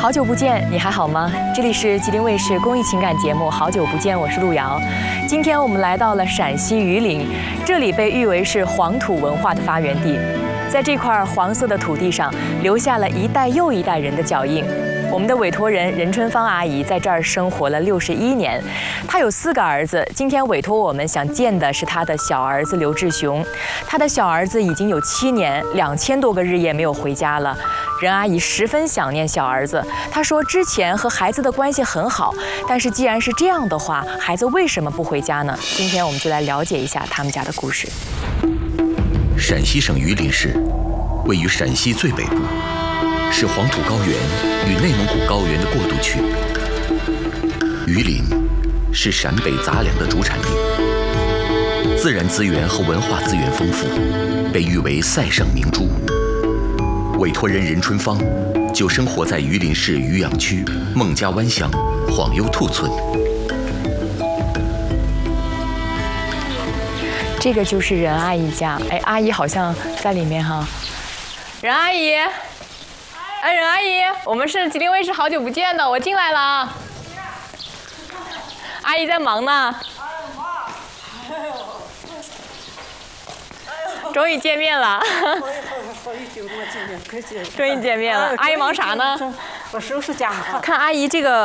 好久不见，你还好吗？这里是吉林卫视公益情感节目《好久不见》，我是路遥。今天我们来到了陕西榆林，这里被誉为是黄土文化的发源地。在这块黄色的土地上，留下了一代又一代人的脚印。我们的委托人任春芳阿姨在这儿生活了61年，她有4个儿子。今天委托我们想见的是她的小儿子刘志雄，她的小儿子已经有7年2000多个日夜没有回家了。任阿姨十分想念小儿子，她说之前和孩子的关系很好，但是既然是这样的话，孩子为什么不回家呢？今天我们就来了解一下他们家的故事。 陕西省榆林市位于陕西最北部，是黄土高原与内蒙古高原的过渡区。榆林是陕北杂粮的主产地，自然资源和文化资源丰富，被誉为塞省明珠。委托人任春芳就生活在榆林市渔阳区孟家湾乡晃悠兔村。 这个就是任阿姨家，哎，阿姨好像在里面哈。任阿姨，哎，任阿姨，我们是吉林卫视好久不见的，我进来了啊。阿姨在忙呢。终于见面了。终于见面了，阿姨忙啥呢？ 我收拾家。 看阿姨这个